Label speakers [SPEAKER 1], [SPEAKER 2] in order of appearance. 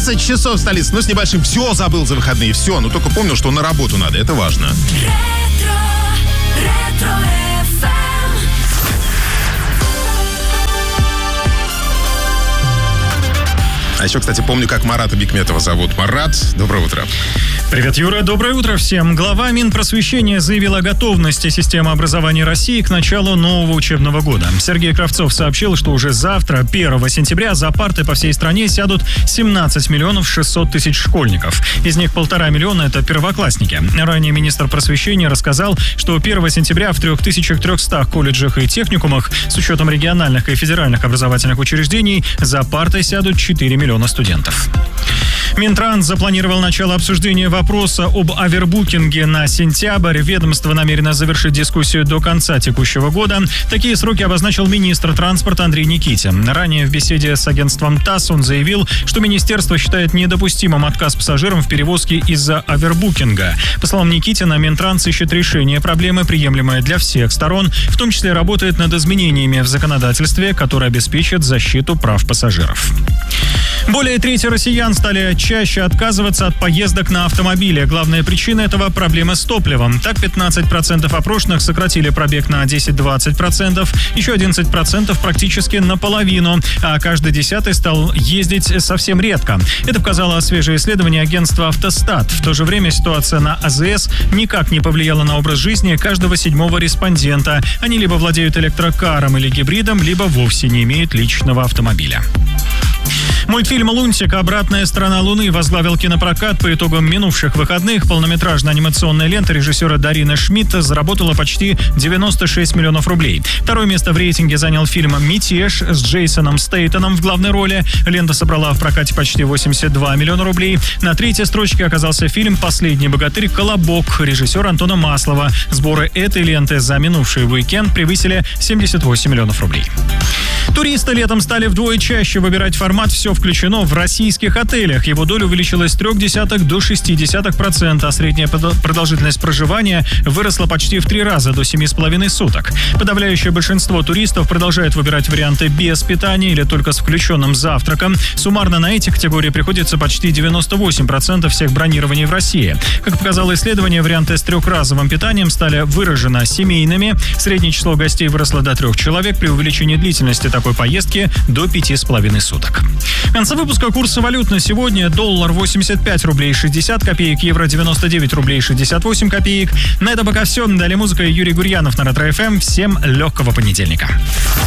[SPEAKER 1] 11 часов в столице. Ну, с небольшим. Все забыл за выходные. Все. Но только помнил, что на работу надо. Это важно. А еще, кстати, помню, как Марата Бикметова зовут. Марат, доброе утро.
[SPEAKER 2] Привет, Юра, доброе утро всем. Глава Минпросвещения заявил о готовности системы образования России к началу нового учебного года. Сергей Кравцов сообщил, что уже завтра, 1 сентября, за парты по всей стране сядут 17 миллионов 600 тысяч школьников. Из них 1,5 миллиона – это первоклассники. Ранее министр просвещения рассказал, что 1 сентября в 3300 колледжах и техникумах с учетом региональных и федеральных образовательных учреждений за парты сядут 4 миллиона студентов. Минтранс запланировал начало обсуждения вопроса об овербукинге на сентябрь. Ведомство намерено завершить дискуссию до конца текущего года. Такие сроки обозначил министр транспорта Андрей Никитин. Ранее в беседе с агентством ТАСС он заявил, что министерство считает недопустимым отказ пассажирам в перевозке из-за овербукинга. По словам Никитина, Минтранс ищет решение проблемы, приемлемое для всех сторон, в том числе работает над изменениями в законодательстве, которые обеспечат защиту прав пассажиров. Более трети россиян стали чаще отказываться от поездок на автомобиле. Главная причина этого – проблемы с топливом. Так, 15% опрошенных сократили пробег на 10-20%, еще 11% практически наполовину, а каждый 10-й стал ездить совсем редко. Это показало свежее исследование агентства «Автостат». В то же время ситуация на АЗС никак не повлияла на образ жизни каждого 7-го респондента. Они либо владеют электрокаром или гибридом, либо вовсе не имеют личного автомобиля. Мультфильм «Лунтик. Обратная сторона Луны» возглавил кинопрокат по итогам минувших выходных. Полнометражная анимационная лента режиссера Дарины Шмидта заработала почти 96 миллионов рублей. Второе место в рейтинге занял фильм «Мятеж» с Джейсоном Стейтоном в главной роли. Лента собрала в прокате почти 82 миллиона рублей. На третьей строчке оказался фильм «Последний богатырь. Колобок» режиссера Антона Маслова. Сборы этой ленты за минувший уикенд превысили 78 миллионов рублей. Туристы летом стали вдвое чаще выбирать формат «Все включено» в российских отелях. Его доля увеличилась с 0,3 до 0,6%, а средняя продолжительность проживания выросла почти в 3 раза, до 7,5 суток. Подавляющее большинство туристов продолжает выбирать варианты без питания или только с включенным завтраком. Суммарно на эти категории приходится почти 98% всех бронирований в России. Как показало исследование, варианты с 3-разовым питанием стали выраженно семейными. Среднее число гостей выросло до 3 человек при увеличении длительности такой поездки до 5,5 суток. В конце выпуска курсы валют на сегодня: доллар 85 рублей 60 копеек, евро 99 рублей 68 копеек. На это пока все. Далее музыка, Юрий Гурьянов на Ретро ФМ. Всем легкого понедельника.